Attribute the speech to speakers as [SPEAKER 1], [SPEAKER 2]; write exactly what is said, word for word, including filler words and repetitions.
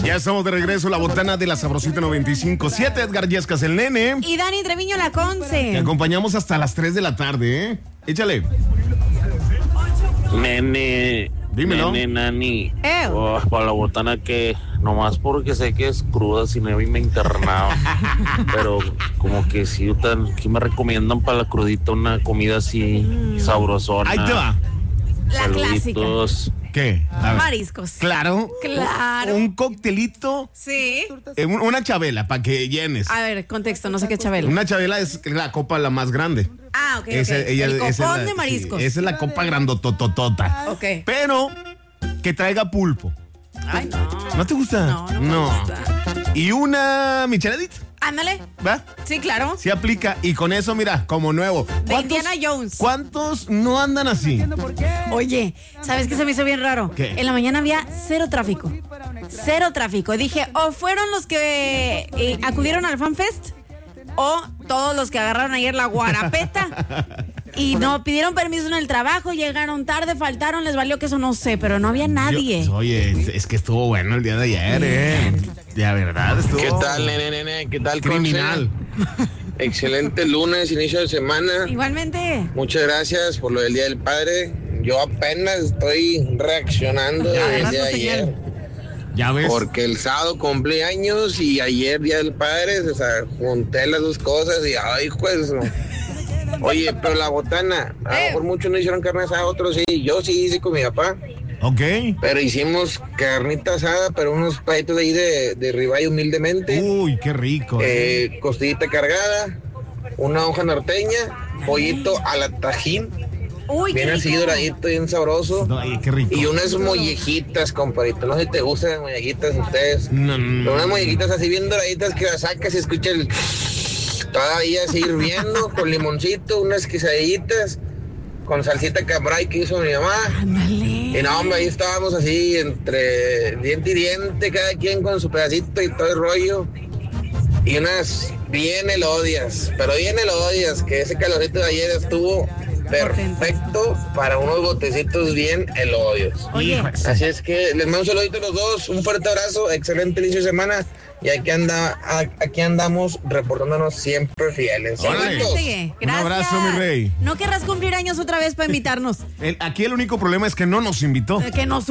[SPEAKER 1] Ya estamos de regreso, la botana de la Sabrosita noventa y cinco punto siete. Edgar Yescas, el nene.
[SPEAKER 2] Y Dani Treviño, la Conce.
[SPEAKER 1] Te acompañamos hasta las tres de la tarde, ¿eh? Échale.
[SPEAKER 3] Nene.
[SPEAKER 1] Dímelo.
[SPEAKER 3] Nene, nani.
[SPEAKER 2] Ew.
[SPEAKER 3] Oh, para la botana que nomás porque sé que es cruda, si no me internaba. Pero como que sí, tan, ¿qué me recomiendan para la crudita? Una comida así mm. sabrosona.
[SPEAKER 1] Ahí te va.
[SPEAKER 2] La
[SPEAKER 3] Saluditos.
[SPEAKER 2] clásica.
[SPEAKER 1] ¿Qué? A ver.
[SPEAKER 2] Mariscos.
[SPEAKER 1] Claro.
[SPEAKER 2] Claro.
[SPEAKER 1] Un coctelito.
[SPEAKER 2] Sí.
[SPEAKER 1] eh, un- Una chabela para que llenes.
[SPEAKER 2] A ver, contexto, no sé qué chabela.
[SPEAKER 1] Una chabela es la copa la más grande.
[SPEAKER 2] Ah, ok, ok.
[SPEAKER 1] Esa- ella-
[SPEAKER 2] El
[SPEAKER 1] esa es
[SPEAKER 2] copón
[SPEAKER 1] la-
[SPEAKER 2] de mariscos.
[SPEAKER 1] sí, esa es la copa grandotototota.
[SPEAKER 2] Ok.
[SPEAKER 1] Pero que traiga pulpo.
[SPEAKER 2] Ay, no.
[SPEAKER 1] ¿No te gusta?
[SPEAKER 2] No, no me gusta.
[SPEAKER 1] Y una micheladita,
[SPEAKER 2] Ándale.
[SPEAKER 1] ¿va?
[SPEAKER 2] Sí, claro.
[SPEAKER 1] Sí aplica. Y con eso, mira, como nuevo.
[SPEAKER 2] De Indiana Jones.
[SPEAKER 1] ¿Cuántos no andan así?
[SPEAKER 2] Oye, ¿sabes qué se me hizo bien raro?
[SPEAKER 1] ¿Qué?
[SPEAKER 2] En la mañana había cero tráfico. Cero tráfico. Dije, o fueron los que eh, acudieron al FanFest o todos los que agarraron ayer la guarapeta y no pidieron permiso en el trabajo, llegaron tarde, faltaron, les valió que eso no sé, pero no había nadie.
[SPEAKER 1] Yo- oye, es, es que estuvo bueno el día de ayer, ¿eh? De verdad, estuvo...
[SPEAKER 4] ¿Qué tal, nene, nene? ¿Qué tal,
[SPEAKER 1] Criminal.
[SPEAKER 4] Conce? Excelente lunes, inicio de semana.
[SPEAKER 2] Igualmente.
[SPEAKER 4] Muchas gracias por lo del Día del Padre. Yo apenas estoy reaccionando
[SPEAKER 2] Ya,
[SPEAKER 4] desde
[SPEAKER 2] agarrando
[SPEAKER 4] ayer.
[SPEAKER 2] señal.
[SPEAKER 1] ¿Ya ves?
[SPEAKER 4] Porque el sábado cumplí años y ayer Día del Padre, o sea, junté las dos cosas y ay, pues. Oye, pero la botana, a lo mejor muchos no hicieron carne asada, otros sí. Yo sí hice con mi papá.
[SPEAKER 1] Ok.
[SPEAKER 4] Pero hicimos carnita asada, pero unos peditos de ahí de, de ribeye humildemente.
[SPEAKER 1] Uy, qué rico. ¿eh?
[SPEAKER 4] Eh, costillita cargada, una hoja norteña, pollito a la tajín,
[SPEAKER 2] Uy,
[SPEAKER 4] bien
[SPEAKER 2] qué
[SPEAKER 4] así
[SPEAKER 2] rico.
[SPEAKER 4] doradito, bien sabroso.
[SPEAKER 1] No, ay, qué rico.
[SPEAKER 4] Y unas mollejitas, compadrito. No sé si te gustan las mollejitas a ustedes.
[SPEAKER 1] No, no,
[SPEAKER 4] Pero
[SPEAKER 1] no.
[SPEAKER 4] unas mollejitas así bien doraditas que las sacas y escucha el... Todavía así hirviendo, con limoncito, unas quesadillitas, con salsita cambray que hizo mi mamá.
[SPEAKER 2] Ándale.
[SPEAKER 4] Y no, hombre, ahí estábamos así, entre diente y diente, cada quien con su pedacito y todo el rollo. Y unas bien elodias, pero bien elodias, que ese calorito de ayer estuvo perfecto para unos botecitos bien elodios.
[SPEAKER 2] Oye,
[SPEAKER 1] Hijos.
[SPEAKER 4] Así es que les mando un saludito a los dos, un fuerte abrazo, excelente inicio de semana. Y aquí, anda, a- aquí andamos reportándonos siempre fieles.
[SPEAKER 1] Órale.
[SPEAKER 4] Saluditos.
[SPEAKER 2] Igualmente,
[SPEAKER 1] Un
[SPEAKER 2] gracias.
[SPEAKER 1] abrazo, mi rey.
[SPEAKER 2] No querrás cumplir años otra vez para invitarnos.
[SPEAKER 1] El- aquí el único problema es que no nos invitó.
[SPEAKER 2] Que nos